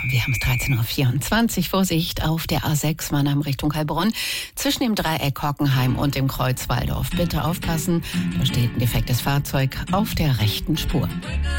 Wir haben es 13.24 Uhr. Vorsicht auf der A6 Mannheim Richtung Heilbronn. Zwischen dem Dreieck Hockenheim und dem Kreuz Walldorf. Bitte aufpassen, da steht ein defektes Fahrzeug auf der rechten Spur.